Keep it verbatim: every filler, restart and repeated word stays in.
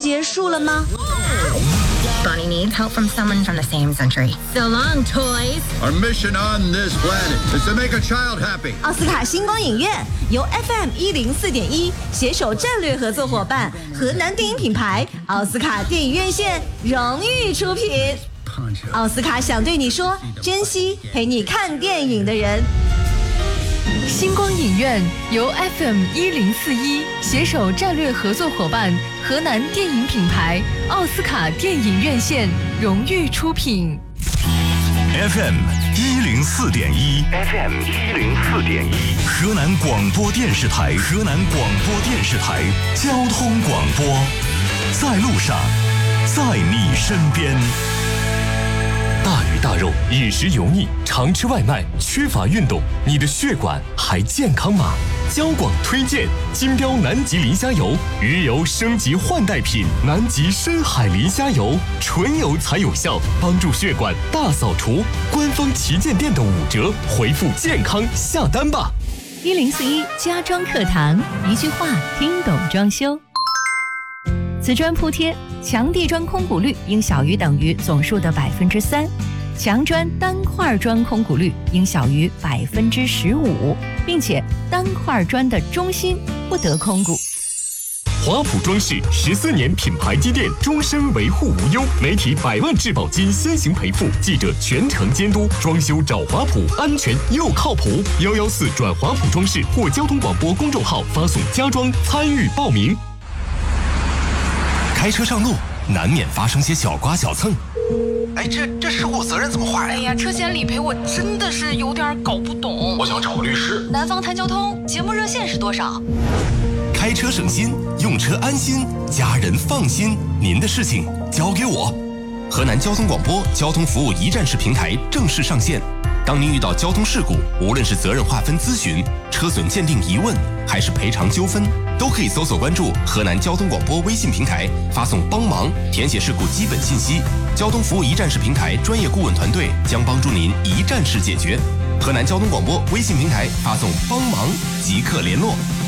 结束了吗？ Bonnie needs help from someone from the same century. So long, toys. Our mission on this planet is to make a child happy. 奥斯卡星光影院由 F M 一零四点一携手战略合作伙伴河南电影品牌奥斯卡电影院线荣誉出品。奥斯卡想对你说，珍惜陪你看电影的人。 星光影院由 F M 一零四一携手战略合作伙伴河南电影品牌奥斯卡电影院线荣誉出品。 F M 一零四点一 ，F M 一零四点一，河南广播电视台，河南广播电视台交通广播，在路上，在你身边。 大鱼大肉，饮食油腻，常吃外卖，缺乏运动，你的血管还健康吗？交广推荐金标南极磷虾油，鱼油升级换代品，南极深海磷虾油，纯油才有效，帮助血管大扫除。官方旗舰店的五折，回复健康下单吧。 一零四一家装课堂，一句话听懂装修。瓷砖铺贴，墙地砖空鼓率应小于等于总数的百分之三，墙砖单块砖空鼓率应小于百分之十五，并且单块砖的中心不得空鼓。 华普装饰十四年品牌积淀，终身维护无忧，媒体百万质保金先行赔付，记者全程监督，装修找华普，安全又靠谱。幺幺四转华普装饰或交通广播公众号发送家装参与报名。 开车上路难免发生些小刮小蹭， 哎，这这事故责任怎么划呀？ 哎呀，车险理赔我真的是有点搞不懂。 我想找个律师。 南方谈交通节目热线是多少？ 开车省心，用车安心，家人放心，您的事情交给我。河南交通广播交通服务一站式平台正式上线。当您遇到交通事故，无论是责任划分咨询、车损鉴定疑问，还是赔偿纠纷，都可以搜索关注河南交通广播微信平台，发送帮忙，填写事故基本信息。交通服务一站式平台专业顾问团队将帮助您一站式解决。河南交通广播微信平台发送帮忙即刻联络。